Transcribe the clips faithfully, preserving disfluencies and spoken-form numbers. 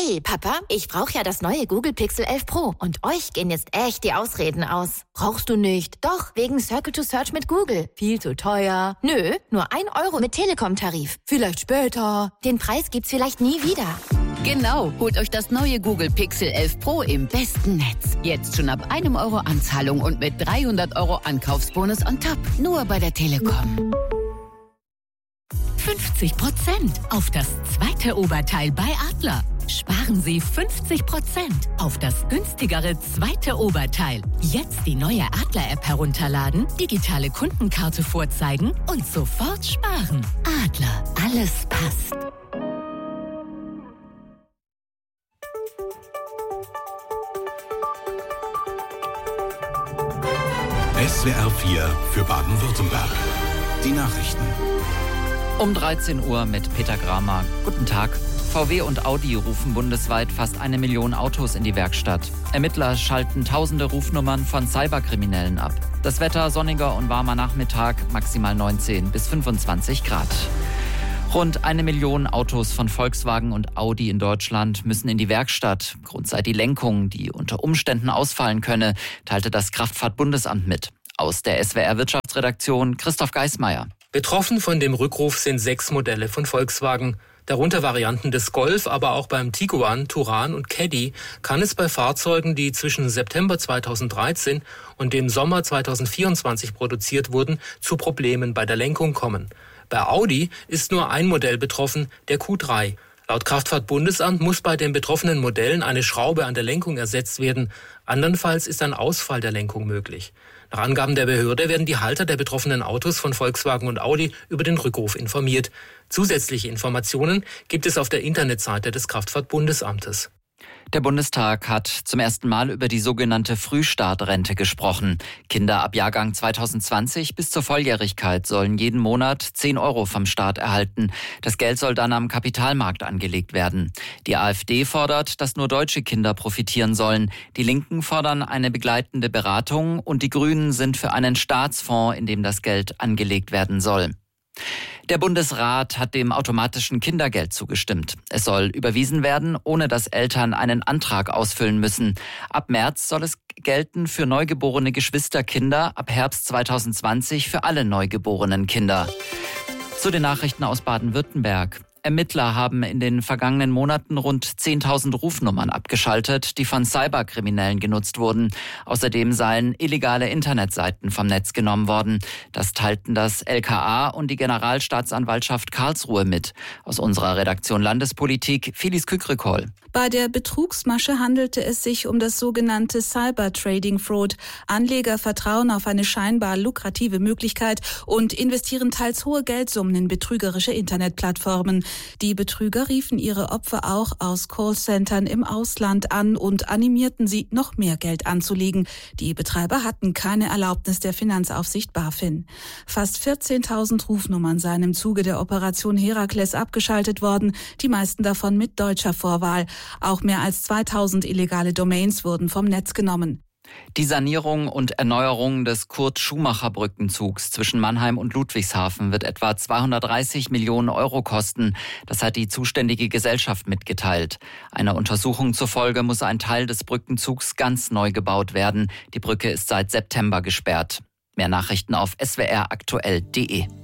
Hey Papa, ich brauche ja das neue Google Pixel elf Pro und euch gehen jetzt echt die Ausreden aus. Brauchst du nicht? Doch, wegen Circle to Search mit Google. Viel zu teuer. Nö, nur ein Euro mit Telekom-Tarif. Vielleicht später. Den Preis gibt's vielleicht nie wieder. Genau, holt euch das neue Google Pixel elf Pro im besten Netz. Jetzt schon ab einem Euro Anzahlung und mit dreihundert Euro Ankaufsbonus on top. Nur bei der Telekom. fünfzig Prozent auf das zweite Oberteil bei Adler. Sparen Sie fünfzig Prozent auf das günstigere zweite Oberteil. Jetzt die neue Adler-App herunterladen, digitale Kundenkarte vorzeigen und sofort sparen. Adler, alles passt. S W R vier für Baden-Württemberg. Die Nachrichten. Um dreizehn Uhr mit Peter Gramer. Guten Tag. V W und Audi rufen bundesweit fast eine Million Autos in die Werkstatt. Ermittler schalten tausende Rufnummern von Cyberkriminellen ab. Das Wetter sonniger und warmer Nachmittag, maximal neunzehn bis fünfundzwanzig Grad. Rund eine Million Autos von Volkswagen und Audi in Deutschland müssen in die Werkstatt. Grund sei die Lenkung, die unter Umständen ausfallen könne, teilte das Kraftfahrtbundesamt mit. Aus der S W R-Wirtschaftsredaktion Christoph Geismeier. Betroffen von dem Rückruf sind sechs Modelle von Volkswagen. Darunter Varianten des Golf, aber auch beim Tiguan, Touran und Caddy kann es bei Fahrzeugen, die zwischen September zweitausenddreizehn und dem Sommer zweitausendvierundzwanzig produziert wurden, zu Problemen bei der Lenkung kommen. Bei Audi ist nur ein Modell betroffen, der Q drei. Laut Kraftfahrtbundesamt muss bei den betroffenen Modellen eine Schraube an der Lenkung ersetzt werden. Andernfalls ist ein Ausfall der Lenkung möglich. Nach Angaben der Behörde werden die Halter der betroffenen Autos von Volkswagen und Audi über den Rückruf informiert. Zusätzliche Informationen gibt es auf der Internetseite des Kraftfahrtbundesamtes. Der Bundestag hat zum ersten Mal über die sogenannte Frühstartrente gesprochen. Kinder ab Jahrgang zweitausendzwanzig bis zur Volljährigkeit sollen jeden Monat zehn Euro vom Staat erhalten. Das Geld soll dann am Kapitalmarkt angelegt werden. Die AfD fordert, dass nur deutsche Kinder profitieren sollen. Die Linken fordern eine begleitende Beratung und die Grünen sind für einen Staatsfonds, in dem das Geld angelegt werden soll. Der Bundesrat hat dem automatischen Kindergeld zugestimmt. Es soll überwiesen werden, ohne dass Eltern einen Antrag ausfüllen müssen. Ab März soll es gelten für neugeborene Geschwisterkinder, ab Herbst zweitausendzwanzig für alle neugeborenen Kinder. Zu den Nachrichten aus Baden-Württemberg. Ermittler haben in den vergangenen Monaten rund zehntausend Rufnummern abgeschaltet, die von Cyberkriminellen genutzt wurden. Außerdem seien illegale Internetseiten vom Netz genommen worden. Das teilten das L K A und die Generalstaatsanwaltschaft Karlsruhe mit. Aus unserer Redaktion Landespolitik, Phyllis Kükrikoll. Bei der Betrugsmasche handelte es sich um das sogenannte Cyber-Trading-Fraud. Anleger vertrauen auf eine scheinbar lukrative Möglichkeit und investieren teils hohe Geldsummen in betrügerische Internetplattformen. Die Betrüger riefen ihre Opfer auch aus Callcentern im Ausland an und animierten sie, noch mehr Geld anzulegen. Die Betreiber hatten keine Erlaubnis der Finanzaufsicht BaFin. Fast vierzehntausend Rufnummern seien im Zuge der Operation Herakles abgeschaltet worden, die meisten davon mit deutscher Vorwahl. Auch mehr als zweitausend illegale Domains wurden vom Netz genommen. Die Sanierung und Erneuerung des Kurt-Schumacher-Brückenzugs zwischen Mannheim und Ludwigshafen wird etwa zweihundertdreißig Millionen Euro kosten. Das hat die zuständige Gesellschaft mitgeteilt. Einer Untersuchung zufolge muss ein Teil des Brückenzugs ganz neu gebaut werden. Die Brücke ist seit September gesperrt. Mehr Nachrichten auf s w r aktuell punkt d e.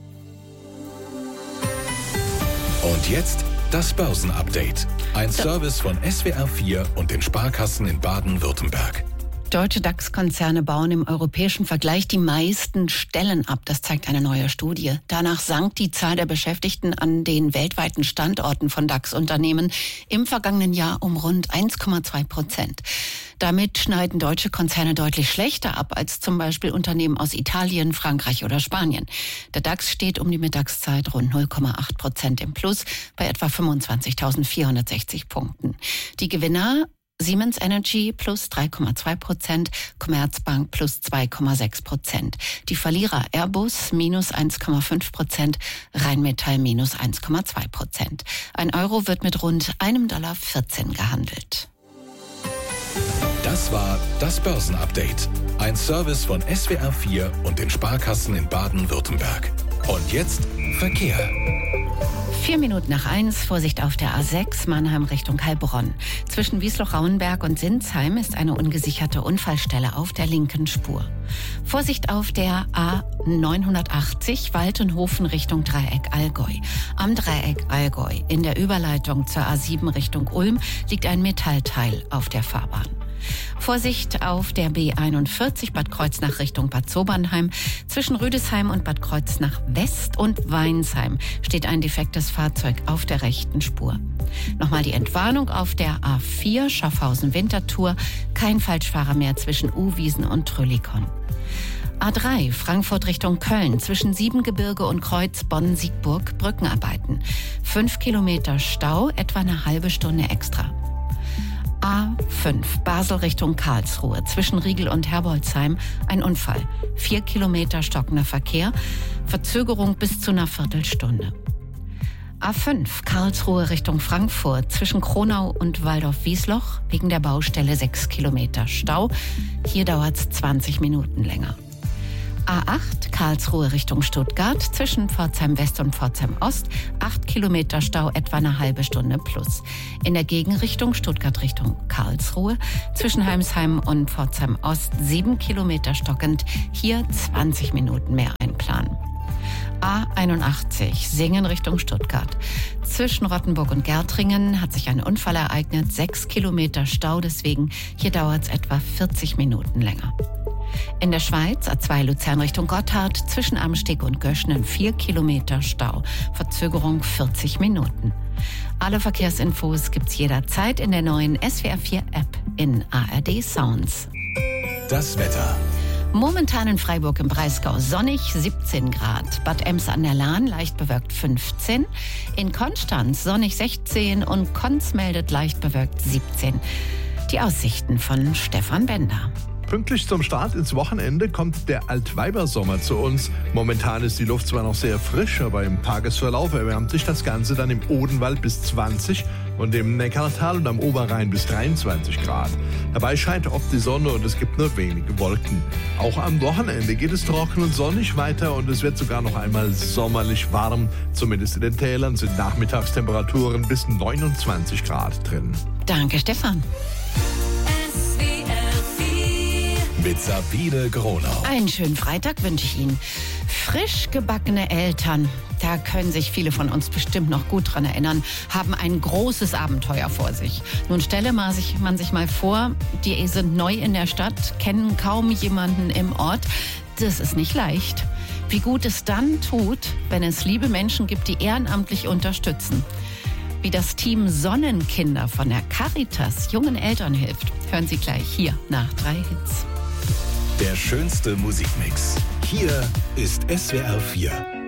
Und jetzt das Börsenupdate. Ein Service von S W R vier und den Sparkassen in Baden-Württemberg. Deutsche DAX-Konzerne bauen im europäischen Vergleich die meisten Stellen ab. Das zeigt eine neue Studie. Danach sank die Zahl der Beschäftigten an den weltweiten Standorten von DAX-Unternehmen im vergangenen Jahr um rund eins Komma zwei Prozent. Damit schneiden deutsche Konzerne deutlich schlechter ab als zum Beispiel Unternehmen aus Italien, Frankreich oder Spanien. Der DAX steht um die Mittagszeit rund null Komma acht Prozent im Plus bei etwa fünfundzwanzigtausendvierhundertsechzig Punkten. Die Gewinner: Siemens Energy plus drei Komma zwei Prozent, Commerzbank plus zwei Komma sechs Prozent. Die Verlierer Airbus minus eins Komma fünf Prozent, Rheinmetall minus eins Komma zwei Prozent. Ein Euro wird mit rund einem Komma vierzehn Dollar gehandelt. Das war das Börsenupdate. Ein Service von S W R vier und den Sparkassen in Baden-Württemberg. Und jetzt Verkehr. Vier Minuten nach eins, Vorsicht auf der A sechs, Mannheim Richtung Heilbronn. Zwischen Wiesloch-Rauenberg und Sinsheim ist eine ungesicherte Unfallstelle auf der linken Spur. Vorsicht auf der A neunhundertachtzig, Waltenhofen Richtung Dreieck Allgäu. Am Dreieck Allgäu in der Überleitung zur A sieben Richtung Ulm liegt ein Metallteil auf der Fahrbahn. Vorsicht auf der B einundvierzig Bad Kreuznach Richtung Bad Sobernheim. Zwischen Rüdesheim und Bad Kreuznach West und Weinsheim steht ein defektes Fahrzeug auf der rechten Spur. Nochmal die Entwarnung auf der A vier Schaffhausen-Winterthur. Kein Falschfahrer mehr zwischen Uwiesen und Tröllikon. A drei Frankfurt Richtung Köln zwischen Siebengebirge und Kreuz Bonn-Siegburg Brückenarbeiten. Fünf Kilometer Stau, etwa eine halbe Stunde extra. A fünf Basel Richtung Karlsruhe zwischen Riegel und Herbolzheim ein Unfall. Vier Kilometer stockender Verkehr, Verzögerung bis zu einer Viertelstunde. A fünf Karlsruhe Richtung Frankfurt zwischen Kronau und Waldorf-Wiesloch wegen der Baustelle sechs Kilometer Stau. Hier dauert es zwanzig Minuten länger. A acht Karlsruhe Richtung Stuttgart zwischen Pforzheim West und Pforzheim Ost acht Kilometer Stau, etwa eine halbe Stunde plus. In der Gegenrichtung Stuttgart Richtung Karlsruhe zwischen Heimsheim und Pforzheim Ost sieben Kilometer stockend, hier zwanzig Minuten mehr einplanen. A einundachtzig Singen Richtung Stuttgart. Zwischen Rottenburg und Gärtringen hat sich ein Unfall ereignet, sechs Kilometer Stau, deswegen hier dauert es etwa vierzig Minuten länger. In der Schweiz A zwei Luzern Richtung Gotthard zwischen Amsteg und Göschnen vier Kilometer Stau, Verzögerung vierzig Minuten. Alle Verkehrsinfos gibt's jederzeit in der neuen S W R vier App in A R D Sounds. Das Wetter. Momentan in Freiburg im Breisgau sonnig siebzehn Grad, Bad Ems an der Lahn leicht bewölkt fünfzehn, in Konstanz sonnig sechzehn und Konz meldet leicht bewölkt siebzehn. Die Aussichten von Stefan Bender. Pünktlich zum Start ins Wochenende kommt der Altweibersommer zu uns. Momentan ist die Luft zwar noch sehr frisch, aber im Tagesverlauf erwärmt sich das Ganze dann im Odenwald bis zwanzig und im Neckartal und am Oberrhein bis dreiundzwanzig Grad. Dabei scheint oft die Sonne und es gibt nur wenige Wolken. Auch am Wochenende geht es trocken und sonnig weiter und es wird sogar noch einmal sommerlich warm. Zumindest in den Tälern sind Nachmittagstemperaturen bis neunundzwanzig Grad drin. Danke, Stefan. Mit Sabine Gronau. Einen schönen Freitag wünsche ich Ihnen. Frisch gebackene Eltern, da können sich viele von uns bestimmt noch gut dran erinnern, haben ein großes Abenteuer vor sich. Nun stelle man sich, man sich mal vor, die sind neu in der Stadt, kennen kaum jemanden im Ort. Das ist nicht leicht. Wie gut es dann tut, wenn es liebe Menschen gibt, die ehrenamtlich unterstützen. Wie das Team Sonnenkinder von der Caritas jungen Eltern hilft, hören Sie gleich hier nach drei Hits. Der schönste Musikmix. Hier ist S W R vier.